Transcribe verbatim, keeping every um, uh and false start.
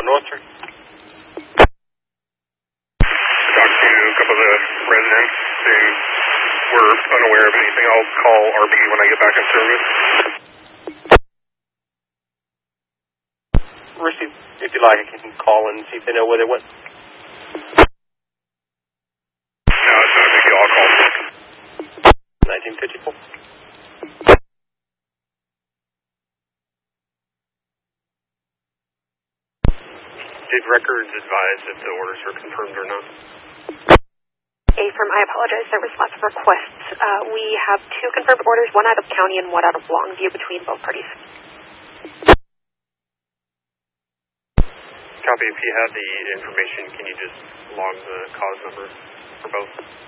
North, sir. Talk to a couple of the residents who were unaware of anything. I'll call R P when I get back in service. Receive, if you like, I can call and see if they know where they went. No, it's not a big deal. I'll call. nineteen fifty-four. Did records advise if the orders were confirmed or not? A-firm, I apologize. There was lots of requests. Uh, we have two confirmed orders, one out of county and one out of Longview between both parties. Copy. If you have the information, can you just log the cause number for both?